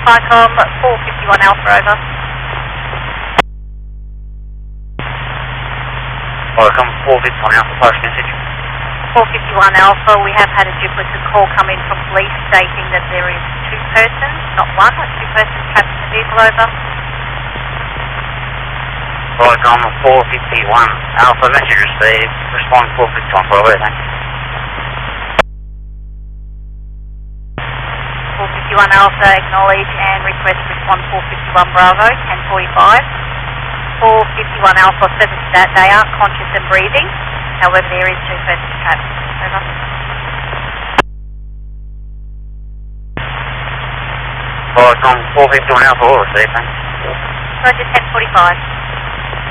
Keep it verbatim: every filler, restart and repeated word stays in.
FICOM four fifty-one Alpha, over. FICOM four fifty-one Alpha, post message. four fifty-one Alpha, we have had a duplicate call come in from police stating that there is two persons, not one, but two persons trapped in the vehicle, over. FICOM four fifty-one Alpha, message received. Respond four fifty-one Bravo, thanks. four fifty-one Alpha, acknowledge and request response four fifty-one Bravo, ten forty-five. four fifty-one Alpha, further to that, they are conscious and breathing, however there is two persons trapped, over. FICOM four fifty-one Alpha, all received, thanks. Roger, ten forty-five.